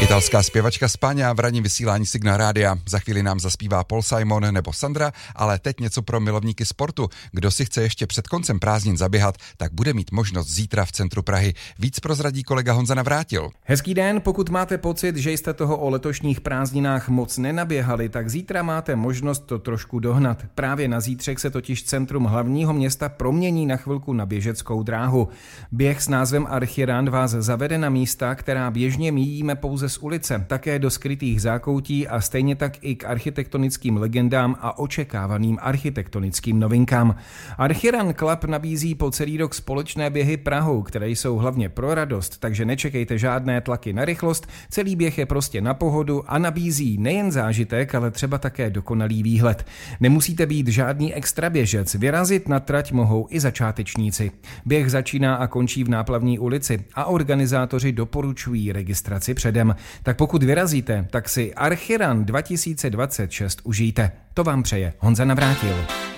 Italská zpěvačka Spáňa v ranním vysílání Signál Rádia. Za chvíli nám zaspívá Paul Simon nebo Sandra, ale teď něco pro milovníky sportu. Kdo si chce ještě před koncem prázdnin zaběhat, tak bude mít možnost zítra v centru Prahy. Víc prozradí kolega Honza Navrátil. Hezký den, pokud máte pocit, že jste toho o letošních prázdninách moc nenaběhali, tak zítra máte možnost to trošku dohnat. Právě na zítřek se totiž centrum hlavního města promění na chvilku na běžeckou dráhu. Běh s názvem Archirun vás zavede na místa, která běžně míjíme pouze z ulice, také do skrytých zákoutí a stejně tak i k architektonickým legendám a očekávaným architektonickým novinkám. Archirun Club nabízí po celý rok společné běhy Prahou, které jsou hlavně pro radost, takže nečekejte žádné tlaky na rychlost, celý běh je prostě na pohodu a nabízí nejen zážitek, ale třeba také dokonalý výhled. Nemusíte být žádný extra běžec, vyrazit na trať mohou i začátečníci. Běh začíná a končí v Náplavní ulici a organizátoři doporučují registraci předem. Tak pokud vyrazíte, tak si Archirun 2026 užijte. To vám přeje Honza Navrátil.